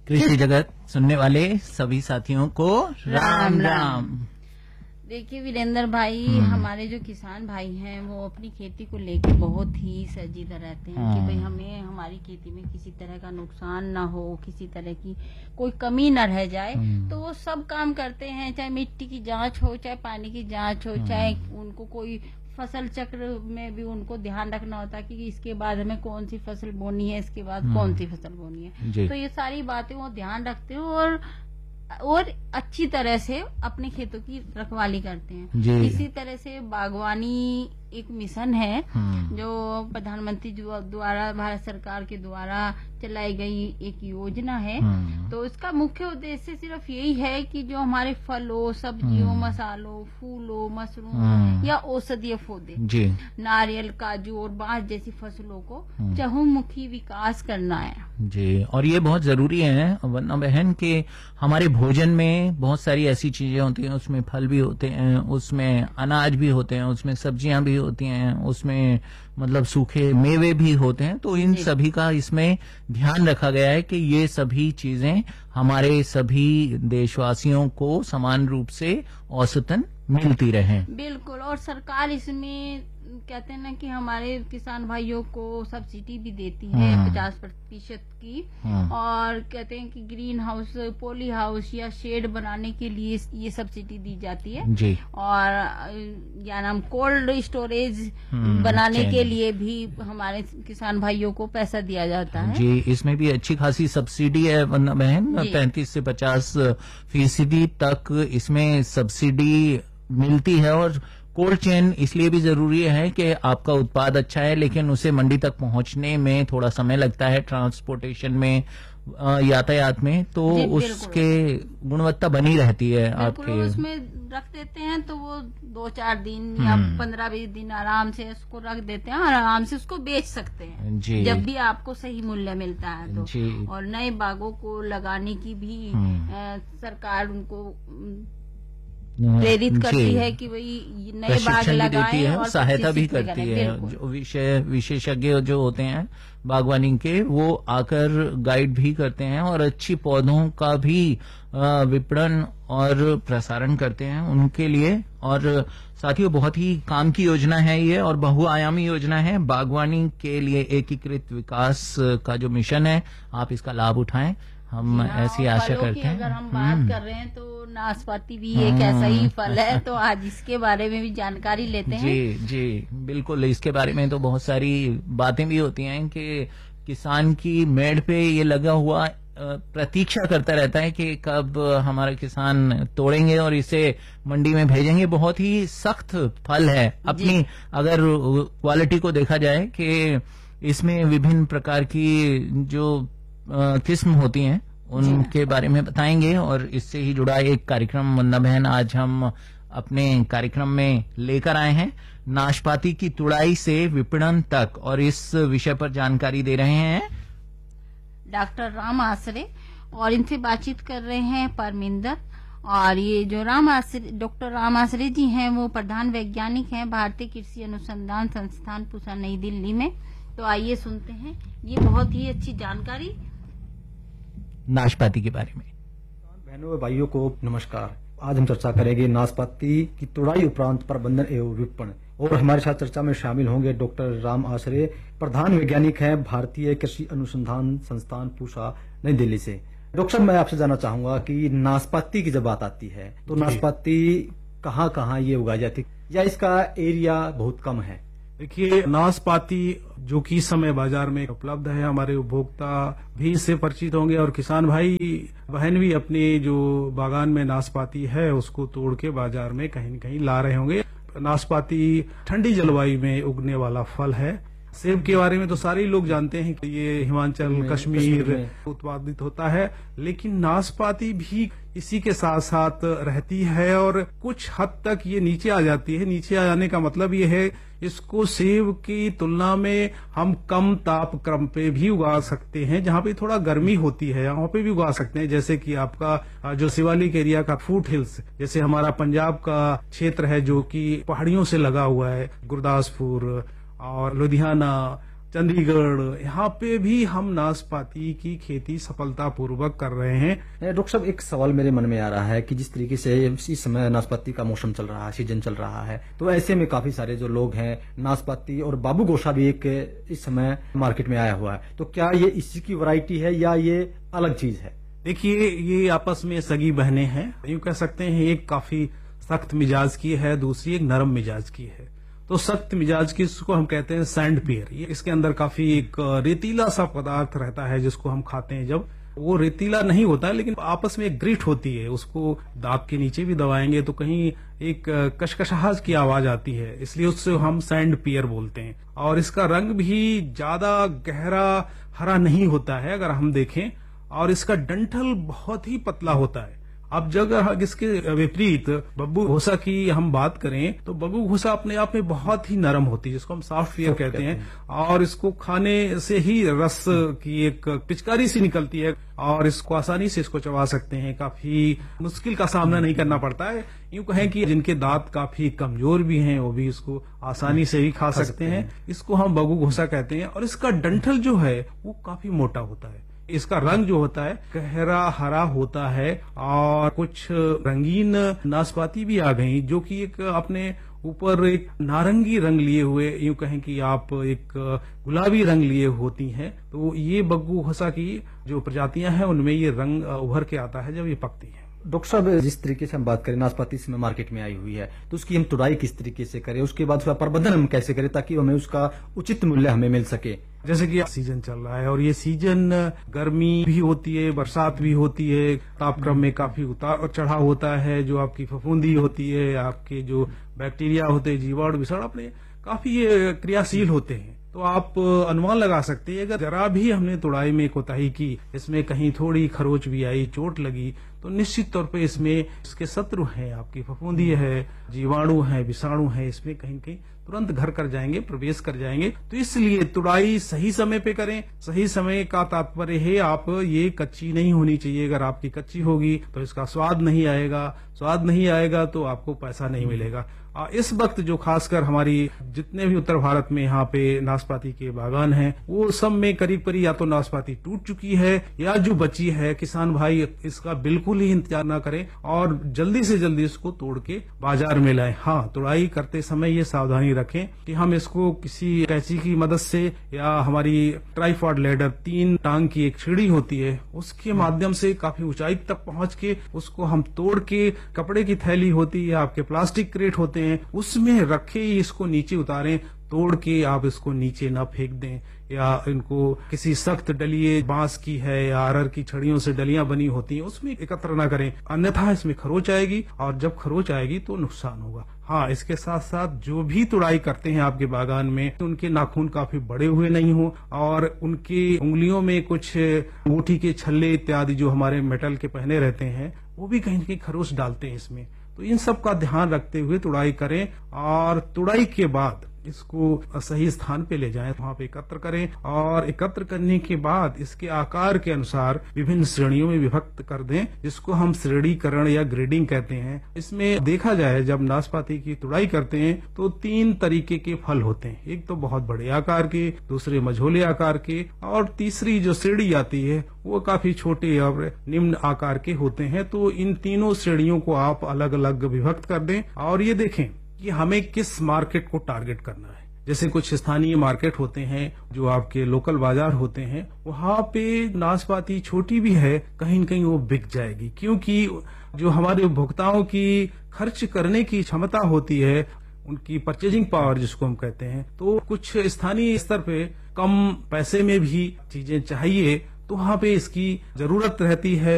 कृषि जगत सुनने वाले सभी साथियों को राम राम। देखिए वीरेंद्र भाई, हमारे जो किसान भाई हैं वो अपनी खेती को लेकर बहुत ही संजीदा रहते हैं कि भाई हमें हमारी खेती में किसी तरह का नुकसान ना हो, किसी तरह की कोई कमी ना रह जाए। तो वो सब काम करते हैं, चाहे मिट्टी की जांच हो, चाहे पानी की जांच हो, चाहे उनको कोई फसल चक्र में भी उनको ध्यान रखना होता है कि इसके बाद हमें कौन सी फसल बोनी है, इसके बाद कौन सी फसल बोनी है। तो ये सारी बातें वो ध्यान रखते हैं और अच्छी तरह से अपने खेतों की रखवाली करते हैं। इसी तरह से बागवानी एक मिशन है जो प्रधानमंत्री द्वारा, भारत सरकार के द्वारा चलाई गई एक योजना है। तो इसका मुख्य उद्देश्य सिर्फ यही है कि जो हमारे फलों, सब्जियों, मसालों, फूलों, मशरूम या औषधीय पौधे, नारियल, काजू और बांस जैसी फसलों को चहुमुखी विकास करना है जी। और ये बहुत जरूरी है वरना बहन के हमारे भोजन में बहुत सारी ऐसी चीजें होती हैं, उसमें फल भी होते हैं, उसमें अनाज भी होते हैं, उसमें सब्जियां भी होती हैं, उसमें मतलब सूखे मेवे भी होते हैं। तो इन सभी का इसमें ध्यान रखा गया है कि ये सभी चीजें हमारे सभी देशवासियों को समान रूप से औसतन मिलती रहें। बिल्कुल। और सरकार इसमें कहते हैं ना कि हमारे किसान भाइयों को सब्सिडी भी देती है 50% की। और कहते हैं कि ग्रीन हाउस, पॉली हाउस या शेड बनाने के लिए ये सब्सिडी दी जाती है जी। और या नाम कोल्ड स्टोरेज बनाने के लिए भी हमारे किसान भाइयों को पैसा दिया जाता है जी। इसमें भी अच्छी खासी सब्सिडी है वंदना बहन, 35 से 50% तक इसमें सब्सिडी मिलती है। और कोल्ड चेन इसलिए भी जरूरी है कि आपका उत्पाद अच्छा है लेकिन उसे मंडी तक पहुंचने में थोड़ा समय लगता है, ट्रांसपोर्टेशन में, यातायात में, तो उसके गुणवत्ता बनी रहती है आपके। उसमें रख देते हैं तो वो 2-4 दिन या 15-20 दिन आराम से उसको रख देते हैं और आराम से उसको बेच सकते हैं जी। जब भी आपको सही मूल्य मिलता है तो जी। और नए बागों को लगाने की भी सरकार उनको प्रेरित करती है कि भाई नए बाग लगाएं और सहायता भी करती है। जो विशेषज्ञ जो होते हैं बागवानी के, वो आकर गाइड भी करते हैं और अच्छी पौधों का भी विपणन और प्रसारण करते हैं उनके लिए। और साथियों बहुत ही काम की योजना है ये और बहुआयामी योजना है। बागवानी के लिए एकीकृत विकास का जो मिशन है, आप इसका लाभ उठाएं, हम ऐसी आशा करते हैं। अगर हम बात कर रहे हैं तो नाशपाती भी एक ऐसा ही फल है, तो आज इसके बारे में भी जानकारी लेते हैं। जी जी बिल्कुल। इसके बारे में तो बहुत सारी बातें भी होती हैं कि किसान की मेड़ पे ये लगा हुआ प्रतीक्षा करता रहता है कि कब हमारे किसान तोड़ेंगे और इसे मंडी में भेजेंगे। बहुत ही सख्त फल है अपनी, अगर क्वालिटी को देखा जाए कि इसमें विभिन्न प्रकार की जो किस्म होती हैं उनके बारे में बताएंगे। और इससे ही जुड़ा एक कार्यक्रम वंदना बहन आज हम अपने कार्यक्रम में लेकर आए हैं, नाशपाती की तुड़ाई से विपणन तक, और इस विषय पर जानकारी दे रहे हैं डॉक्टर राम आसरे और इनसे बातचीत कर रहे हैं परमिंदर। और ये जो डॉक्टर राम आसरे जी हैं वो प्रधान वैज्ञानिक हैं भारतीय कृषि अनुसंधान संस्थान पूसा नई दिल्ली में। तो आइए सुनते हैं ये बहुत ही अच्छी जानकारी नाशपाती के बारे में। बहनों व भाइयों को नमस्कार। आज हम चर्चा करेंगे नाशपाती की तुड़ाई उपरांत प्रबंधन एवं विपणन। और हमारे साथ चर्चा में शामिल होंगे डॉक्टर राम आसरे, प्रधान वैज्ञानिक हैं भारतीय कृषि अनुसंधान संस्थान पूसा नई दिल्ली से। डॉक्टर साहब, मैं आपसे जानना चाहूंगा कि नाशपाती की जब बात आती है तो नाशपाती कहाँ कहाँ ये उगाई जाती है या इसका एरिया बहुत कम है? देखिए, नाशपाती जो कि इस समय बाजार में उपलब्ध है, हमारे उपभोक्ता भी इससे परिचित होंगे और किसान भाई बहन भी अपने जो बागान में नाशपाती है उसको तोड़ के बाजार में कहीं न कहीं ला रहे होंगे। नाशपाती ठंडी जलवायु में उगने वाला फल है। सेब के बारे में तो सारे लोग जानते हैं कि ये हिमाचल कश्मीर उत्पादित होता है, लेकिन नाशपाती भी इसी के साथ साथ रहती है और कुछ हद तक ये नीचे आ जाती है। नीचे आ जाने का मतलब ये है इसको सेब की तुलना में हम कम तापक्रम पे भी उगा सकते हैं, जहाँ पे थोड़ा गर्मी होती है वहाँ पे भी उगा सकते हैं। जैसे कि आपका जो शिवालिक एरिया का फूट हिल्स, जैसे हमारा पंजाब का क्षेत्र है जो कि पहाड़ियों से लगा हुआ है, गुरदासपुर और लुधियाना चंडीगढ़, यहाँ पे भी हम नाशपाती की खेती सफलतापूर्वक कर रहे हैं। डॉक्टर साहब, एक सवाल मेरे मन में आ रहा है कि जिस तरीके से इस समय नाशपाती का मौसम चल रहा है, सीजन चल रहा है, तो ऐसे में काफी सारे जो लोग हैं, नाशपाती और बाबू गोसा भी एक इस समय मार्केट में आया हुआ है, तो क्या ये इसी की वैरायटी है या ये अलग चीज है? देखिए, ये आपस में सगी बहनें हैं, यूं कह सकते हैं। एक काफी सख्त मिजाज की है, दूसरी एक नरम मिजाज की है। तो सख्त मिजाज की इसको हम कहते हैं सैंड पियर। ये इसके अंदर काफी एक रेतीला सा पदार्थ रहता है जिसको हम खाते हैं। जब वो रेतीला नहीं होता है, लेकिन आपस में एक ग्रिट होती है, उसको दांत के नीचे भी दबाएंगे तो कहीं एक कशकशाहट की आवाज आती है, इसलिए उससे हम सैंड पियर बोलते हैं। और इसका रंग भी ज्यादा गहरा हरा नहीं होता है अगर हम देखें, और इसका डंठल बहुत ही पतला होता है। अब जब इसके विपरीत बब्बू घोसा की हम बात करें तो बब्बू घोसा अपने आप में बहुत ही नरम होती है, जिसको हम सॉफ्ट पियर कहते हैं, और इसको खाने से ही रस की एक पिचकारी सी निकलती है और इसको आसानी से इसको चबा सकते हैं। काफी मुश्किल का सामना नहीं करना पड़ता है। यूं कहें कि जिनके दांत काफी कमजोर भी हैं वो भी इसको आसानी से भी खा सकते हैं। इसको हम बब्बू घोसा कहते हैं, और इसका डंठल जो है वो काफी मोटा होता है। इसका रंग जो होता है गहरा हरा होता है, और कुछ रंगीन नाशपाती भी आ गई जो कि एक अपने ऊपर एक नारंगी रंग लिए हुए, यूं कहें कि आप एक गुलाबी रंग लिए होती हैं। तो ये बब्बू घोसा की जो प्रजातियां हैं उनमें ये रंग उभर के आता है जब ये पकती है। डॉक्टर साहब, जिस तरीके से हम बात करें, नाशपाती इस समय मार्केट में आई हुई है, तो उसकी हम तुड़ाई किस तरीके से करें, उसके बाद उसका प्रबंधन हम कैसे करें ताकि हमें उसका उचित मूल्य हमें मिल सके? जैसे कि सीजन चल रहा है और ये सीजन गर्मी भी होती है, बरसात भी होती है, तापक्रम में काफी उतार चढ़ाव होता है। जो आपकी फफूंदी होती है, आपके जो बैक्टीरिया होते हैं, जीवाणु विषाणु अपने काफी ये क्रियाशील होते हैं। तो आप अनुमान लगा सकते हैं अगर जरा भी हमने तुड़ाई में कोताही की, इसमें कहीं थोड़ी खरोच भी आई, चोट लगी, तो निश्चित तौर पे इसमें इसके शत्रु हैं, आपकी फफूंदी है, जीवाणु है, विषाणु है, इसमें कहीं कहीं तुरंत घर कर जाएंगे, प्रवेश कर जाएंगे। तो इसलिए तुड़ाई सही समय पे करें। सही समय का तात्पर्य है आप ये कच्ची नहीं होनी चाहिए। अगर आपकी कच्ची होगी तो इसका स्वाद नहीं आएगा, स्वाद नहीं आएगा तो आपको पैसा नहीं मिलेगा। इस वक्त जो खासकर हमारी जितने भी उत्तर भारत में यहाँ पे नाशपाती के बागान हैं, वो सब में करीब करीब या तो नाशपाती टूट चुकी है या जो बची है। किसान भाई इसका बिल्कुल ही इंतजार ना करें और जल्दी से जल्दी इसको तोड़ के बाजार में लाएं। हाँ, तुड़ाई करते समय ये सावधानी रखें कि हम इसको किसी कैंची की मदद से या हमारी ट्राइपॉड लेडर 3 टांग की एक सीढ़ी होती है, उसके माध्यम से काफी ऊंचाई तक पहुंच के उसको हम तोड़ के, कपड़े की थैली होती है, आपके प्लास्टिक क्रेट होते हैं, उसमें रखे ही इसको नीचे उतारें। तोड़ के आप इसको नीचे ना फेंक दें, या इनको किसी सख्त डलिए बांस की है या अरर की छड़ियों से डलियां बनी होती हैं उसमें एकत्र ना करें, अन्यथा इसमें खरोच आएगी, और जब खरोच आएगी तो नुकसान होगा। हाँ, इसके साथ साथ जो भी तुड़ाई करते हैं आपके बागान में, उनके नाखून काफी बड़े हुए नहीं हो और उनकी उंगलियों में कुछ अंगूठी के छल्ले इत्यादि जो हमारे मेटल के पहने रहते हैं वो भी कहीं न कहीं खरोच डालते हैं इसमें। तो इन सब का ध्यान रखते हुए तुड़ाई करें, और तुड़ाई के बाद इसको सही स्थान पे ले जाएं, वहां पे एकत्र करें, और एकत्र करने के बाद इसके आकार के अनुसार विभिन्न श्रेणियों में विभक्त कर दें, जिसको हम श्रेणीकरण या ग्रेडिंग कहते हैं। इसमें देखा जाए जब नाशपाती की तुड़ाई करते हैं तो 3 तरीके के फल होते हैं। एक तो बहुत बड़े आकार के, दूसरे मझोले आकार के, और तीसरी जो श्रेणी आती है वो काफी छोटे और निम्न आकार के होते हैं। तो इन तीनों श्रेणियों को आप अलग अलग विभक्त कर दें और ये देखें कि हमें किस मार्केट को टारगेट करना है। जैसे कुछ स्थानीय मार्केट होते हैं जो आपके लोकल बाजार होते हैं, वहां पे नाशपाती छोटी भी है, कहीं न कहीं वो बिक जाएगी, क्योंकि जो हमारे उपभोक्ताओं की खर्च करने की क्षमता होती है, उनकी परचेजिंग पावर जिसको हम कहते हैं, तो कुछ स्थानीय स्तर पे कम पैसे में भी चीजें चाहिए, तो वहां पे इसकी जरूरत रहती है।